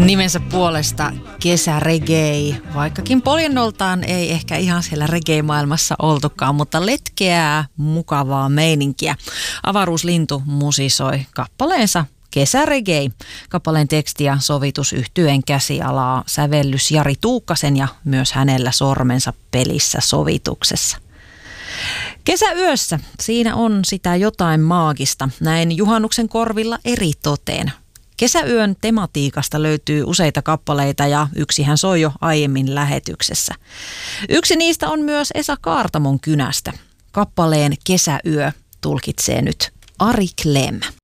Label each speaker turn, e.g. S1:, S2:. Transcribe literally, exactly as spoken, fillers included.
S1: Nimensä puolesta kesäreggae, vaikkakin poljennoltaan ei ehkä ihan siellä reggae-maailmassa oltukaan, mutta letkeää, mukavaa meininkiä. Avaruuslintu musisoi kappaleensa Kesäreggae. Kappaleen teksti ja sovitus yhtyeen käsialaa sävellys Jari Tuukkasen ja myös hänellä sormensa pelissä sovituksessa. Kesäyössä, siinä on sitä jotain maagista, näin juhannuksen korvilla eri toteen. Kesäyön tematiikasta löytyy useita kappaleita ja yksihän soi jo aiemmin lähetyksessä. Yksi niistä on myös Esa Kaartamon kynästä. Kappaleen Kesäyö tulkitsee nyt Ari Klem.